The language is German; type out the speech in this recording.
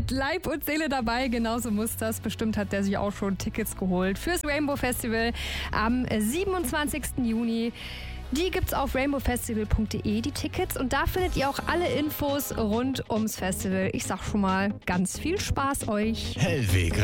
mit Leib und Seele dabei. Genauso muss das. Bestimmt hat der sich auch schon Tickets geholt fürs Rainbow Festival am 27. Juni. Die gibt's auf rainbowfestival.de, die Tickets. Und da findet ihr auch alle Infos rund ums Festival. Ich sag schon mal, ganz viel Spaß euch. Hellweg